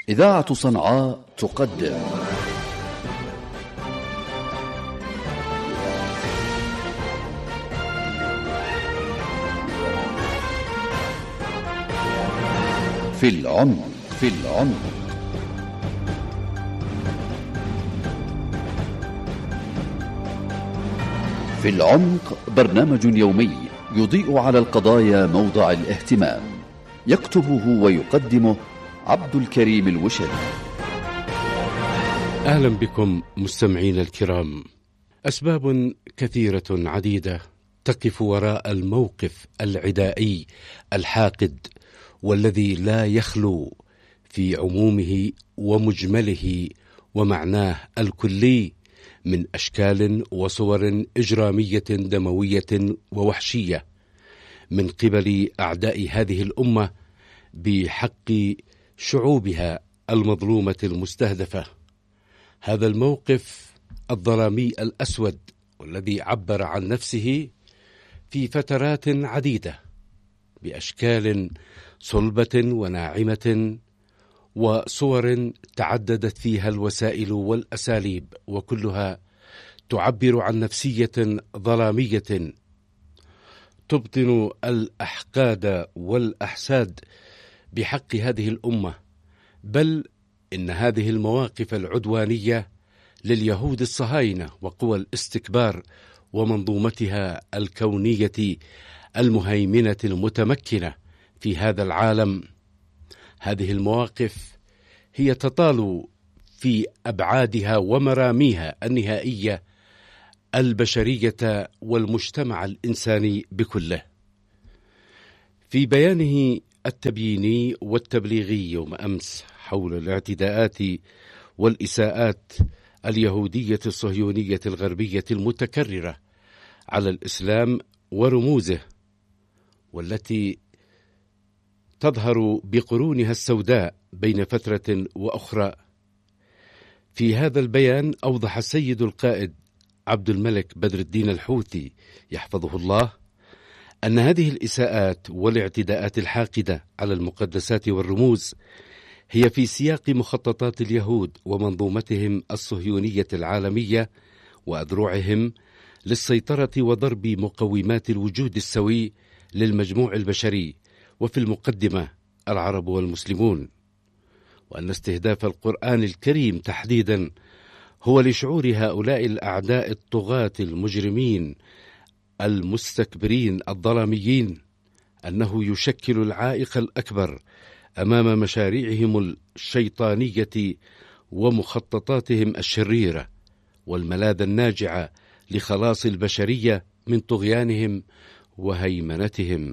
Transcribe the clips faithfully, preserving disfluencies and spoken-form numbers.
إذاعة صنعاء تقدم في العمق في العمق في العمق برنامج يومي يضيء على القضايا موضع الاهتمام، يكتبه ويقدمه عبد الكريم الوشري. أهلا بكم مستمعين الكرام. أسباب كثيرة عديدة تقف وراء الموقف العدائي الحاقد والذي لا يخلو في عمومه ومجمله ومعناه الكلي من أشكال وصور إجرامية دموية ووحشية من قبل أعداء هذه الأمة بحق شعوبها المظلومة المستهدفة. هذا الموقف الظلامي الأسود والذي عبر عن نفسه في فترات عديدة بأشكال صلبة وناعمة وصور تعددت فيها الوسائل والأساليب، وكلها تعبر عن نفسية ظلامية تبطن الأحقاد والأحساد بحق هذه الأمة. بل إن هذه المواقف العدوانية لليهود الصهاينة وقوى الاستكبار ومنظومتها الكونية المهيمنة المتمكنة في هذا العالم، هذه المواقف هي تطال في أبعادها ومراميها النهائية البشرية والمجتمع الإنساني بكله. في بيانه التبييني والتبليغي يوم أمس حول الاعتداءات والإساءات اليهودية الصهيونية الغربية المتكررة على الإسلام ورموزه، والتي تظهر بقرونها السوداء بين فترة وأخرى، في هذا البيان أوضح السيد القائد عبد الملك بدر الدين الحوثي يحفظه الله أن هذه الإساءات والاعتداءات الحاقدة على المقدسات والرموز هي في سياق مخططات اليهود ومنظومتهم الصهيونية العالمية وأذرعهم للسيطرة وضرب مقومات الوجود السوي للمجموع البشري، وفي المقدمة العرب والمسلمون، وأن استهداف القرآن الكريم تحديدا هو لشعور هؤلاء الأعداء الطغاة المجرمين المستكبرين الظلاميين أنه يشكل العائق الأكبر أمام مشاريعهم الشيطانية ومخططاتهم الشريرة، والملاذ الناجع لخلاص البشرية من طغيانهم وهيمنتهم،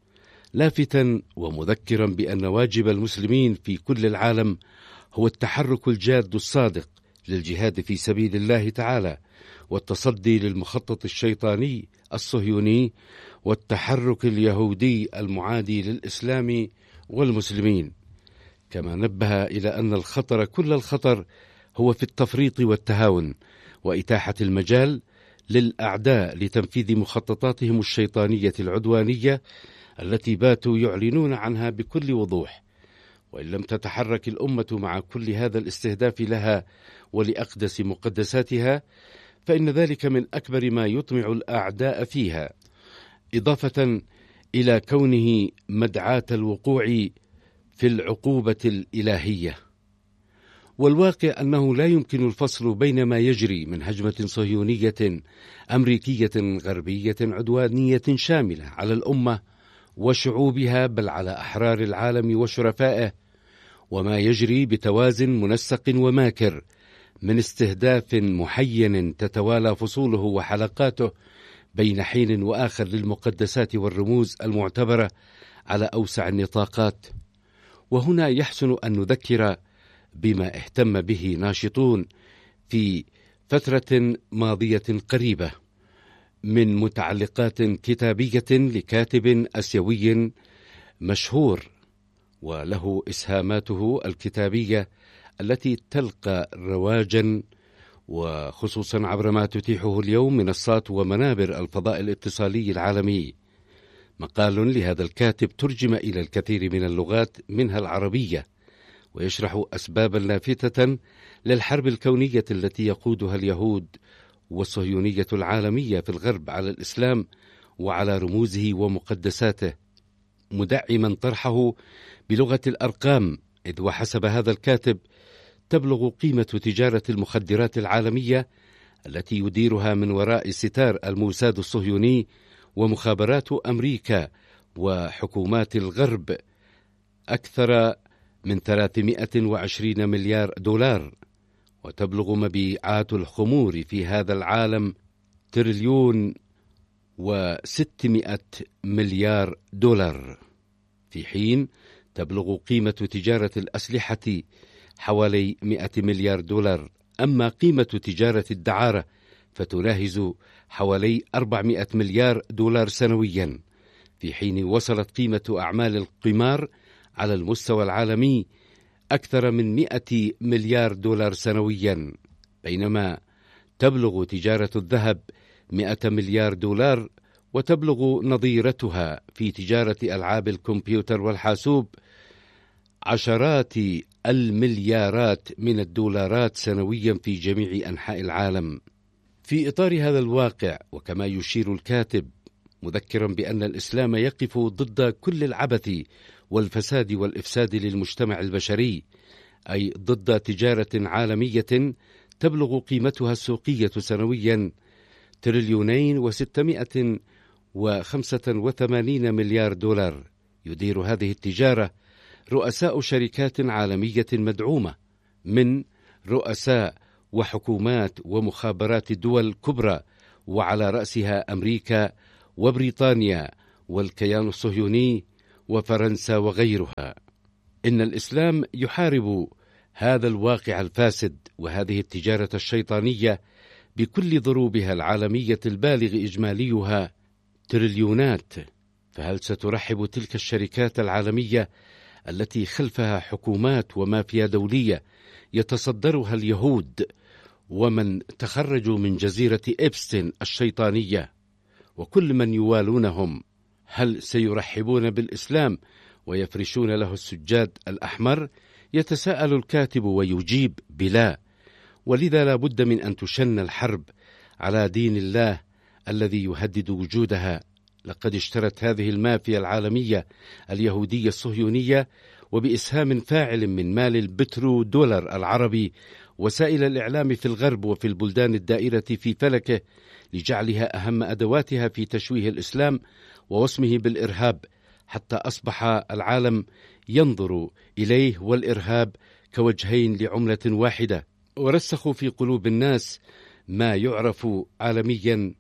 لافتا ومذكرا بأن واجب المسلمين في كل العالم هو التحرك الجاد الصادق للجهاد في سبيل الله تعالى، والتصدي للمخطط الشيطاني الصهيوني والتحرك اليهودي المعادي للإسلام والمسلمين. كما نبه إلى أن الخطر كل الخطر هو في التفريط والتهاون وإتاحة المجال للأعداء لتنفيذ مخططاتهم الشيطانية العدوانية التي باتوا يعلنون عنها بكل وضوح. وإن لم تتحرك الأمة مع كل هذا الاستهداف لها ولأقدس مقدساتها فإن ذلك من أكبر ما يطمع الأعداء فيها، إضافة إلى كونه مدعاة الوقوع في العقوبة الإلهية. والواقع أنه لا يمكن الفصل بين ما يجري من هجمة صهيونية أمريكية غربية عدوانية شاملة على الأمة وشعوبها بل على أحرار العالم وشرفائه، وما يجري بتوازن منسق وماكر من استهداف محين تتوالى فصوله وحلقاته بين حين وآخر للمقدسات والرموز المعتبرة على أوسع النطاقات. وهنا يحسن أن نذكر بما اهتم به ناشطون في فترة ماضية قريبة من متعلقات كتابية لكاتب آسيوي مشهور وله إسهاماته الكتابية التي تلقى رواجا، وخصوصا عبر ما تتيحه اليوم منصات ومنابر الفضاء الاتصالي العالمي. مقال لهذا الكاتب ترجم إلى الكثير من اللغات منها العربية، ويشرح أسبابا لافتة للحرب الكونية التي يقودها اليهود والصهيونية العالمية في الغرب على الإسلام وعلى رموزه ومقدساته، مدعما طرحه بلغة الأرقام، إذ وحسب هذا الكاتب تبلغ قيمة تجارة المخدرات العالمية التي يديرها من وراء ستار الموساد الصهيوني ومخابرات أمريكا وحكومات الغرب أكثر من ثلاثمائة وعشرين مليار دولار، وتبلغ مبيعات الخمور في هذا العالم تريليون وستمائة مليار دولار، في حين تبلغ قيمة تجارة الأسلحة حوالي مائة مليار دولار. أما قيمة تجارة الدعارة فتناهز حوالي أربعمائة مليار دولار سنويا، في حين وصلت قيمة أعمال القمار على المستوى العالمي أكثر من مائة مليار دولار سنويا، بينما تبلغ تجارة الذهب مائة مليار دولار، وتبلغ نظيرتها في تجارة ألعاب الكمبيوتر والحاسوب عشرات المليارات من الدولارات سنويا في جميع أنحاء العالم. في إطار هذا الواقع، وكما يشير الكاتب مذكرا بأن الإسلام يقف ضد كل العبث والفساد والإفساد للمجتمع البشري، أي ضد تجارة عالمية تبلغ قيمتها السوقية سنويا تريليونين وستمائة وخمسة وثمانين مليار دولار، يدير هذه التجارة رؤساء شركات عالمية مدعومة من رؤساء وحكومات ومخابرات دول كبرى، وعلى رأسها أمريكا وبريطانيا والكيان الصهيوني وفرنسا وغيرها. إن الإسلام يحارب هذا الواقع الفاسد وهذه التجارة الشيطانية بكل ضروبها العالمية البالغ إجماليها تريليونات. فهل سترحب تلك الشركات العالمية التي خلفها حكومات ومافيا دولية يتصدرها اليهود ومن تخرجوا من جزيرة إبستين الشيطانية وكل من يوالونهم، هل سيرحبون بالإسلام ويفرشون له السجاد الأحمر؟ يتساءل الكاتب ويجيب بلا، ولذا لا بد من أن تشن الحرب على دين الله الذي يهدد وجودها. لقد اشترت هذه المافيا العالمية اليهودية الصهيونية وبإسهام فاعل من مال البترو دولار العربي وسائل الإعلام في الغرب وفي البلدان الدائرة في فلكه لجعلها أهم أدواتها في تشويه الإسلام ووصمه بالإرهاب، حتى أصبح العالم ينظر إليه والإرهاب كوجهين لعملة واحدة، ورسخوا في قلوب الناس ما يعرف عالميا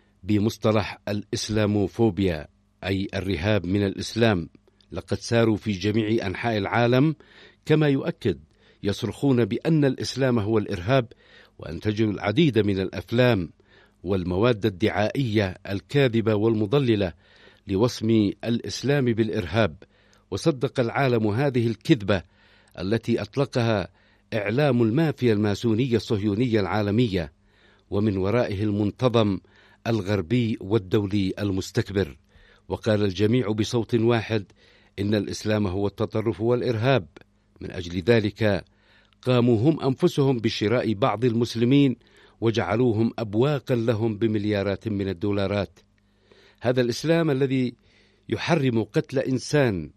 بمصطلح الإسلاموفوبيا، أي الرهاب من الإسلام. لقد ساروا في جميع أنحاء العالم كما يؤكد يصرخون بأن الإسلام هو الإرهاب، وأنتجوا العديد من الأفلام والمواد الدعائية الكاذبة والمضللة لوصم الإسلام بالإرهاب. وصدق العالم هذه الكذبة التي أطلقها إعلام المافيا الماسونية الصهيونية العالمية ومن ورائه المنتظم الغربي والدولي المستكبر، وقال الجميع بصوت واحد إن الإسلام هو التطرف والإرهاب. من أجل ذلك قاموا هم أنفسهم بشراء بعض المسلمين وجعلوهم أبواقا لهم بمليارات من الدولارات. هذا الإسلام الذي يحرم قتل إنسان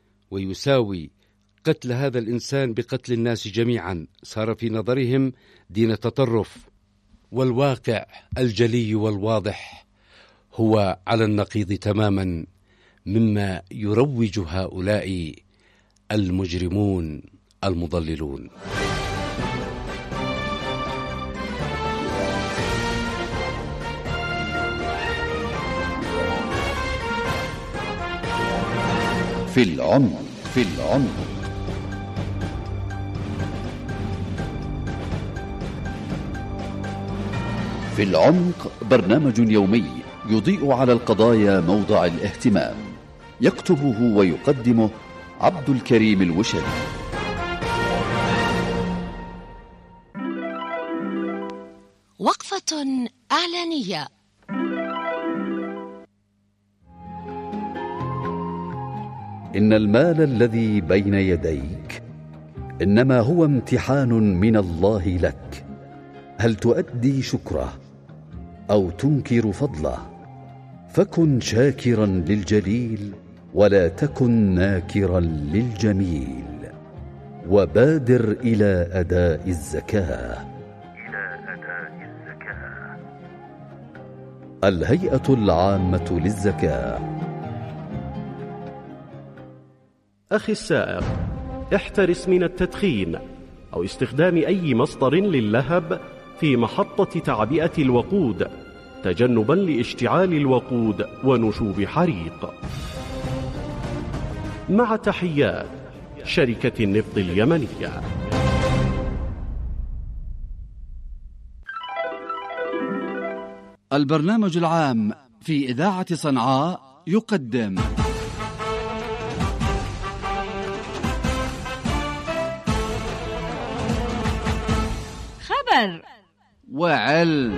ويساوي قتل هذا الإنسان بقتل الناس جميعا صار في نظرهم دين تطرف، والواقع الجلي والواضح هو على النقيض تماما مما يروج هؤلاء المجرمون المضللون. في العمق في العمق في العمق برنامج يومي يضيء على القضايا موضع الاهتمام، يكتبه ويقدمه عبد الكريم الوشلي. وقفة إعلانية. إن المال الذي بين يديك إنما هو امتحان من الله لك، هل تؤدي شكره أو تنكر فضله؟ فكن شاكرا للجليل ولا تكن ناكرا للجميل، وبادر إلى أداء الزكاة. إلى أداء الزكاة. الهيئة العامة للزكاة. أخي السائق، احترس من التدخين أو استخدام أي مصدر للهب في محطة تعبئة الوقود، تجنبا لاشتعال الوقود ونشوب حريق. مع تحيات شركة النفط اليمنية. البرنامج العام في إذاعة صنعاء يقدم خبر وعلم.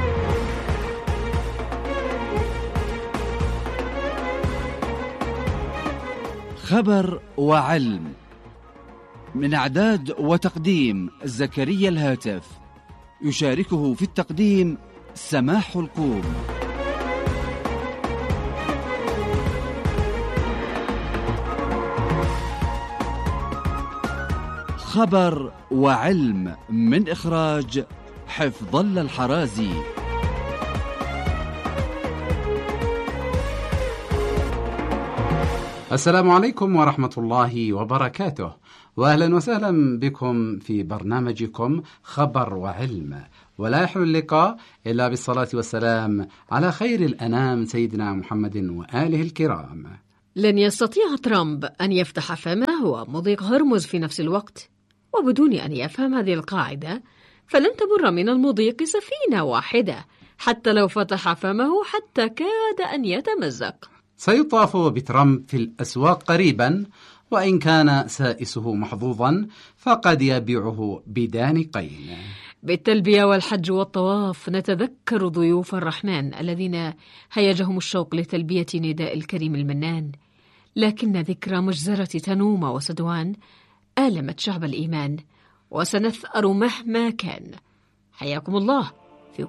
خبر وعلم، من إعداد وتقديم زكريا الهاتف، يشاركه في التقديم سماح القوم. خبر وعلم من إخراج حفظ الله الحرازي. السلام عليكم ورحمة الله وبركاته، وأهلا وسهلا بكم في برنامجكم خبر وعلم. ولا يحل اللقاء إلا بالصلاة والسلام على خير الأنام سيدنا محمد وآله الكرام. لن يستطيع ترامب أن يفتح فمه ومضيق هرمز في نفس الوقت، وبدون أن يفهم هذه القاعدة فلن تمر من المضيق سفينة واحدة حتى لو فتح فمه حتى كاد أن يتمزق. سيطاف بترامب في الأسواق قريبا، وإن كان سائسه محظوظا فقد يبيعه بدانقين. بالتلبية والحج والطواف نتذكر ضيوف الرحمن الذين هيجهم الشوق لتلبية نداء الكريم المنان، لكن ذكرى مجزرة تنوم وسدوان آلمت شعب الإيمان، وسنثأر مهما كان. حياكم الله